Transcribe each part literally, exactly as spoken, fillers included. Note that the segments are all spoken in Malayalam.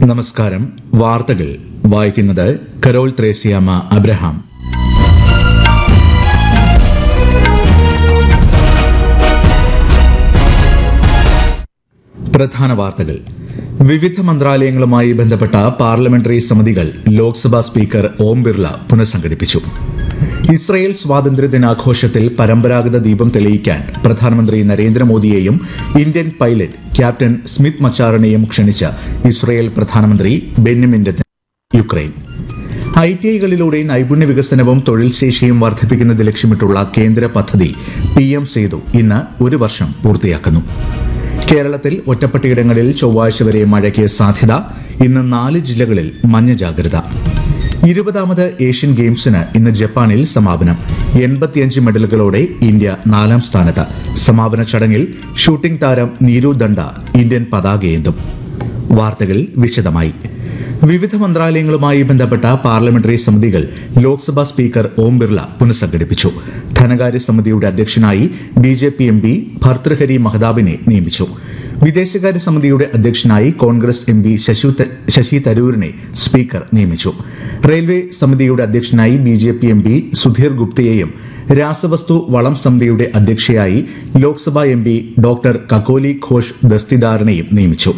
നമസ്കാരം. വാർത്തകൾ വായിക്കുന്നത് കരോൾ ത്രേസ്യാമ്മ അബ്രഹാം. പ്രധാന വാർത്തകൾ. വിവിധ മന്ത്രാലയങ്ങളുമായി ബന്ധപ്പെട്ട പാർലമെന്ററി സമിതികൾ ലോക്സഭാ സ്പീക്കർ ഓം ബിർള പുനഃസംഘടിപ്പിച്ചു. ഇസ്രയേൽ സ്വാതന്ത്ര്യ ദിനാഘോഷത്തിൽ പരമ്പരാഗത ദീപം തെളിയിക്കാൻ പ്രധാനമന്ത്രി നരേന്ദ്രമോദിയെയും Indian pilot captain Smith മച്ചാറിനെയും ക്ഷണിച്ച Israel പ്രധാനമന്ത്രി Benjamin Netanyahu. Ukraine I T ഐകളിലൂടെ നൈപുണ്യ വികസനവും തൊഴിൽ ശേഷിയും വർദ്ധിപ്പിക്കുന്നത് ലക്ഷ്യമിട്ടുള്ള കേന്ദ്ര പദ്ധതി പി എം സേതു ഇന്ന് ഒരു വർഷം പൂർത്തിയാക്കുന്നു. കേരളത്തിൽ ഒറ്റപ്പെട്ടയിടങ്ങളിൽ ചൊവ്വാഴ്ച വരെ മഴയ്ക്ക് സാധ്യത. ഇന്ന് നാല് ജില്ലകളിൽ മഞ്ഞ ജാഗ്രത. ഇരുപതാമത് ഏഷ്യൻ ഗെയിംസിന് ഇന്ന് ജപ്പാനിൽ സമാപനം. എൺപത്തിയഞ്ച് മെഡലുകളോടെ ഇന്ത്യ നാലാം സ്ഥാനത്ത്. സമാപന ചടങ്ങിൽ ഷൂട്ടിംഗ് താരം നീരു ദണ്ഡ ഇന്ത്യൻ പതാകയേന്തും. വാർത്തകൾ വിശദമായി. വിവിധ മന്ത്രാലയങ്ങളുമായി ബന്ധപ്പെട്ട പാർലമെന്ററി സമിതികൾ ലോക്സഭാ സ്പീക്കർ ഓം ബിർള പുനഃസംഘടിപ്പിച്ചു. ധനകാര്യ സമിതിയുടെ അധ്യക്ഷനായി B J P M P Bhartruhari മഹതാബിനെ നിയമിച്ചു. വിദേശകാര്യ സമിതിയുടെ അധ്യക്ഷനായി കോൺഗ്രസ് എം പി ശശി തരൂരിനെ സ്പീക്കർ നിയമിച്ചു. റെയിൽവേ സമിതിയുടെ അധ്യക്ഷനായി B J P M P Sudheer ഗുപ്തയെയും രാസവസ്തു വളം സമിതിയുടെ അധ്യക്ഷയായി Lok Sabha M P doctor Kakoli Ghosh ദസ്തിദാറിനെയും നിയമിച്ചു.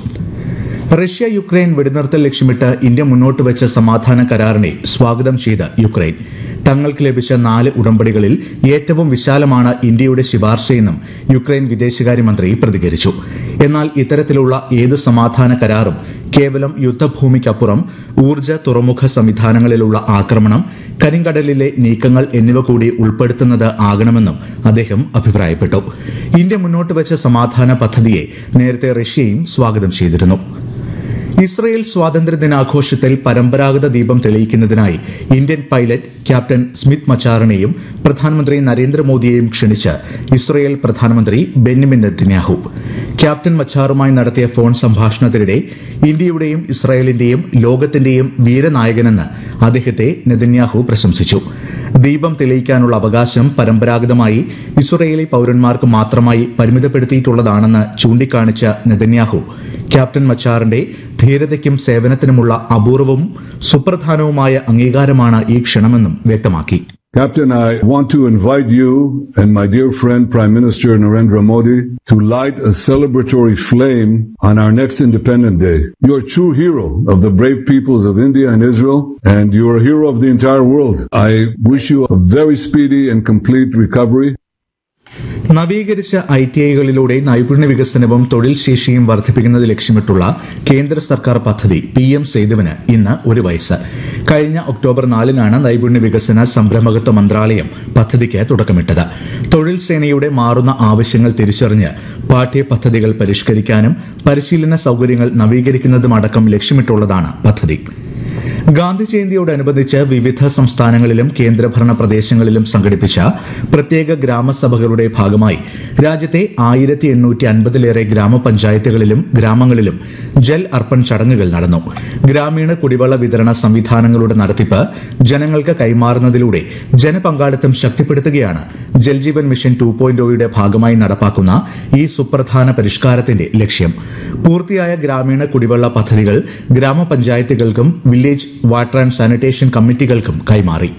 റഷ്യ യുക്രൈൻ വെടിനിർത്തൽ ലക്ഷ്യമിട്ട് ഇന്ത്യ മുന്നോട്ട് വെച്ച സമാധാന കരാറിനെ സ്വാഗതം ചെയ്ത് യുക്രൈൻ. തങ്ങൾക്ക് ലഭിച്ച നാല് ഉടമ്പടികളിൽ ഏറ്റവും വിശാലമാണ് ഇന്ത്യയുടെ ശുപാർശയെന്നും യുക്രൈൻ വിദേശകാര്യമന്ത്രി പ്രതികരിച്ചു. എന്നാൽ ഇത്തരത്തിലുള്ള ഏതു സമാധാന കരാറും കേവലം യുദ്ധഭൂമിക്കപ്പുറം ഊർജ്ജ തുറമുഖ സംവിധാനങ്ങളിലുള്ള ആക്രമണം, കരിങ്കടലിലെ നീക്കങ്ങൾ എന്നിവ കൂടി ഉൾപ്പെടുത്തുന്നത് ആകണമെന്നും അദ്ദേഹം അഭിപ്രായപ്പെട്ടു. ഇന്ത്യ മുന്നോട്ട് വെച്ച സമാധാന പദ്ധതിയെ നേരത്തെ റഷ്യയും സ്വാഗതം ചെയ്തിരുന്നു. ഇസ്രയേൽ സ്വാതന്ത്ര്യ ദിനാഘോഷത്തിൽ പരമ്പരാഗത ദീപം തെളിയിക്കുന്നതിനായി ഇന്ത്യൻ പൈലറ്റ് ക്യാപ്റ്റൻ സ്മിത്ത് മച്ചാറിനെയും പ്രധാനമന്ത്രി നരേന്ദ്രമോദിയെയും ക്ഷണിച്ച് ഇസ്രയേൽ പ്രധാനമന്ത്രി ബെന്യമിൻ നെതന്യാഹു. ക്യാപ്റ്റൻ മച്ചാറുമായി നടത്തിയ ഫോൺ സംഭാഷണത്തിനിടെ ഇന്ത്യയുടെയും ഇസ്രായേലിന്റെയും ലോകത്തിന്റെയും വീരനായകനെന്ന് അദ്ദേഹത്തെ നെതന്യാഹു പ്രശംസിച്ചു. ദീപം തെളിയിക്കാനുള്ള അവകാശം പരമ്പരാഗതമായി ഇസ്രയേലി പൌരന്മാർക്ക് മാത്രമായി പരിമിതപ്പെടുത്തിയിട്ടുള്ളതാണെന്ന് ചൂണ്ടിക്കാണിച്ച നെതന്യാഹു ക്യാപ്റ്റൻ മച്ചാറിന്റെ ധീരതയ്ക്കും സേവനത്തിനുമുള്ള അപൂർവവും സുപ്രധാനവുമായ അംഗീകാരമാണ് ഈ ക്ഷണമെന്നും വ്യക്തമാക്കി. Captain, I want to invite you and my dear friend Prime Minister Narendra Modi to light a celebratory flame on our next Independence Day. You are a true hero of the brave peoples of India and Israel, and you are a hero of the entire world. I wish you a very speedy and complete recovery. നവീകരിച്ച ഐ ടി ഐകളിലൂടെ നൈപുണ്യ വികസനവും തൊഴിൽ ശേഷിയും വർദ്ധിപ്പിക്കുന്നത് ലക്ഷ്യമിട്ടുള്ള കേന്ദ്ര സർക്കാർ പദ്ധതി പി എം സേതുവിന് ഇന്ന് ഒരു വയസ്സ്. കഴിഞ്ഞ ഒക്ടോബർ നാലിനാണ് നൈപുണ്യ വികസന സംരംഭകത്വ മന്ത്രാലയം പദ്ധതിക്ക് തുടക്കമിട്ടത്. തൊഴിൽ സേനയുടെ മാറുന്ന ആവശ്യങ്ങൾ തിരിച്ചറിഞ്ഞ് പാഠ്യപദ്ധതികൾ പരിഷ്കരിക്കാനും പരിശീലന സൌകര്യങ്ങൾ നവീകരിക്കുന്നതുമടക്കം ലക്ഷ്യമിട്ടുള്ളതാണ് പദ്ധതി. ഗാന്ധി ജയന്തിയോടനുബന്ധിച്ച് വിവിധ സംസ്ഥാനങ്ങളിലും കേന്ദ്രഭരണ പ്രദേശങ്ങളിലും സംഘടിപ്പിച്ച പ്രത്യേക ഗ്രാമസഭകളുടെ ഭാഗമായി രാജ്യത്തെ ആയിരത്തി എണ്ണൂറ്റി അൻപതിലേറെ ഗ്രാമപഞ്ചായത്തുകളിലും ഗ്രാമങ്ങളിലും ജൽ അർപ്പൺ ചടങ്ങുകൾ നടന്നു. ഗ്രാമീണ കുടിവെള്ള വിതരണ സംവിധാനങ്ങളുടെ നടത്തിപ്പ് ജനങ്ങൾക്ക് കൈമാറുന്നതിലൂടെ ജനപങ്കാളിത്തം ശക്തിപ്പെടുത്തുകയാണ് ജൽജീവൻ മിഷൻ ടു പോയിന്റ് ഒയുടെ ഭാഗമായി നടപ്പാക്കുന്ന ഈ സുപ്രധാന പരിഷ്കാരത്തിന്റെ ലക്ഷ്യം. പൂർത്തിയായ ഗ്രാമീണ കുടിവെള്ള പദ്ധതികൾ ഗ്രാമപഞ്ചായത്തുകൾക്കും വില്ലേജ് വാട്ടർ ആൻഡ് സാനിറ്റേഷൻ കമ്മിറ്റികൾക്കും കൈമാറി.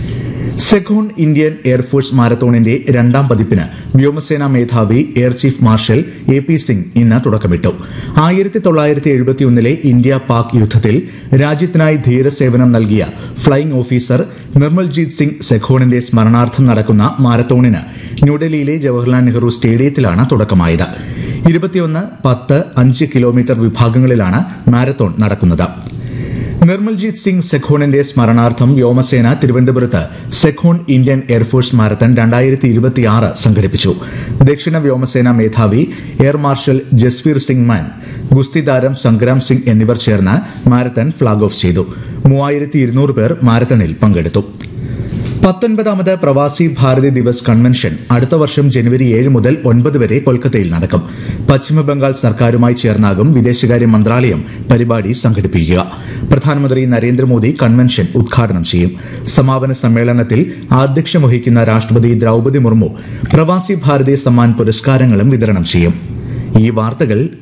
സെഖോൺ ഇന്ത്യൻ എയർഫോഴ്സ് മാരത്തോണിന്റെ രണ്ടാം പതിപ്പിന് വ്യോമസേനാ മേധാവി air chief marshal A P Singh ഇന്ന് തുടക്കമിട്ടു. ആയിരത്തി തൊള്ളായിരത്തി എഴുപത്തിയൊന്നിലെ ഇന്ത്യ പാക് യുദ്ധത്തിൽ രാജ്യത്തിനായി ധീരസേവനം നൽകിയ ഫ്ളൈയിംഗ് ഓഫീസർ നിർമ്മൽജീത് സിംഗ് സെഖോണിന്റെ സ്മരണാർത്ഥം നടക്കുന്ന മാരത്തോണിന് ന്യൂഡൽഹിയിലെ ജവഹർലാൽ നെഹ്റു സ്റ്റേഡിയത്തിലാണ് തുടക്കമായത്. ഇരുപത്തിയൊന്ന് പത്ത് അഞ്ച് കിലോമീറ്റർ വിഭാഗങ്ങളിലാണ് മാരത്തോൺ നടക്കുന്നത്. നിർമ്മൽജീത് സിംഗ് സെഖോണിന്റെ സ്മരണാർത്ഥം വ്യോമസേന തിരുവനന്തപുരത്ത് സെഖോൺ ഇന്ത്യൻ എയർഫോഴ്സ് മാരത്തൺ രണ്ടായിരത്തി ഇരുപത്തിയാറ് സംഘടിപ്പിച്ചു. ദക്ഷിണ വ്യോമസേന മേധാവി എയർ മാർഷൽ ജസ്വീർ സിംഗ് മാൻ, ഗുസ്തി താരം സംഗ്രാം സിംഗ് എന്നിവർ ചേർന്ന് മാരത്തൺ ഫ്ളാഗ് ഓഫ് ചെയ്തു. മൂവായിരത്തി ഇരുന്നൂറ് പേർ മാരത്തണിൽ പങ്കെടുത്തു. പത്തൊൻപതാമത് പ്രവാസി ഭാരതി ദിവസ് കൺവെൻഷൻ അടുത്ത വർഷം ജനുവരി ഏഴ് മുതൽ ഒൻപത് വരെ കൊൽക്കത്തയിൽ നടക്കും. പശ്ചിമബംഗാൾ സർക്കാരുമായി ചേർന്നാകും വിദേശകാര്യ മന്ത്രാലയം പരിപാടി സംഘടിപ്പിക്കുക. പ്രധാനമന്ത്രി നരേന്ദ്രമോദി കൺവെൻഷൻ ഉദ്ഘാടനം ചെയ്യും. സമാപന സമ്മേളനത്തിൽ ആധ്യക്ഷം വഹിക്കുന്ന രാഷ്ട്രപതി ദ്രൌപദി മുർമു പ്രവാസി ഭാരതി സമ്മാൻ പുരസ്കാരങ്ങളും വിതരണം ചെയ്യും. ഈ വാർത്തകൾ